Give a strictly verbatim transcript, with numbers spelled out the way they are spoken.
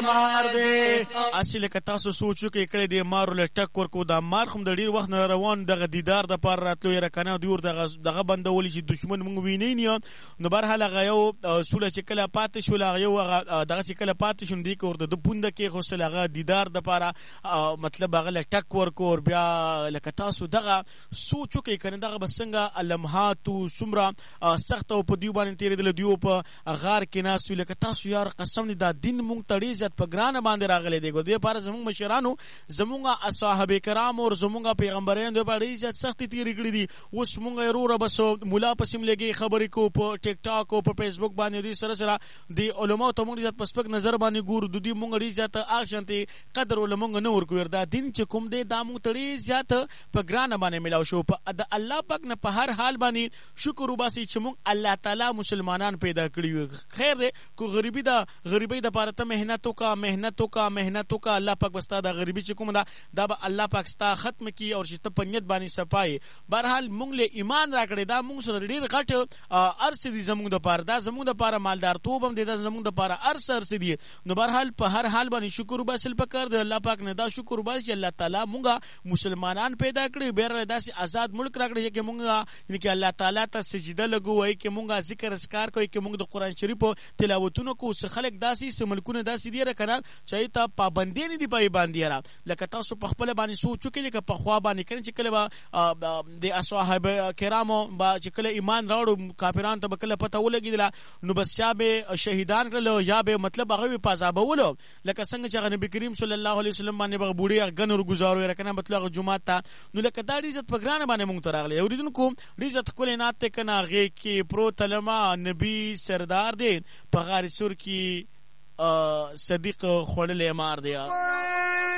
مار دی اصل که تاسو سوچو کې کړه دی مارو له ټک ورکو دا مار خو د ډیر وخت نه روان دغه دیدار د پر راتلو یې کنه دیور دغه دغه بندول چې دشمن مونږ ویني نه نو برحال هغه یو سوله چې کله پاتې شو هغه یو دغه چې کله پاتې شون دی کور د پوند کې خو سره هغه دیدار د پر مطلب هغه له ټک ورکو بیا لکه تاسو دغه سوچو کې کنه دغه بسنګ لمحات سمرا سخت او په دیو باندې تیرې دل دیو په غار کې ناس لکه تاسو یار قسم دا دین مونږ تړي عزت په ګران باندې راغلي دی ګور دې پر زمونږ مشرانو زمونږ اصحاب کرام او زمونږ پیغمبرانو د باندې عزت سختي تیرې کړې دي اوس مونږ ورور بس مولا پسیم لګي خبرې کو په ټیک ټاک او په فیسبوک باندې دې سره سره دی علماء ته مونږ عزت پسپک نظر باندې ګور د دې مونږ عزت اخشنتي قدر ولمونږ نه ورکو وردا دین چې کوم دې دا مونږ تړي عزت په ګران باندې ملاو شو په د الله پاک نه په هر حال باندې شکر وباسي چې مونږ الله تعالی مسلمانان پیدا کړی خیر دې کو غریبی دا غریبی د پاره ته مهنتو کا مهنتو کا مهنتو کا الله پاک بستا دا غریبی چې کوم دا دا به الله پاک ستا ختم کی او چې ته پنیت باندې صفای بهرحال مونږ له ایمان راکړې دا مونږ سره ډیر غټ ارس دي زمونږ د پاره دا زمونږ د پاره مالدار توب هم دي دا زمونږ د پاره ارس ارس دي نو بهرحال په هر حال باندې شکر وباسل پکار دی الله پاک نه دا شکر وباسي الله تعالی مونږه مسلمانان پیدا کړی بیر داسې آزاد ملک راکړی چې مونږه یعنی چې الله تعالی ته سجده لګوي چې مونږه ذکر اسکار کوي چې مونږ د قران شریف تلاوتونو کو څه خلک داسې سملکونه داسې دی راکنه چې ته پابندی نه دی پای باندې را لکه تاسو په خپل باندې سوچو کې لکه په خوا باندې کړي چې کله د اصحاب کرامو با چې کله ایمان راوړو کافرانو ته کله پته ولګیدله نو بس یا به شهیدان کړل یا به مطلب هغه په عذابولو لکه څنګه چې نبی کریم صلی الله علیه وسلم باندې به بوډي غنور گزارو راکنه مطلب جمعه ته نو لکه دا عزت په ګران باندې مونږ ته راغلی اوریدونکو عزت کولې نات کنه غي کې پرو تلما نبی سردار دین په غار سور کې صدیق خړلې مار دی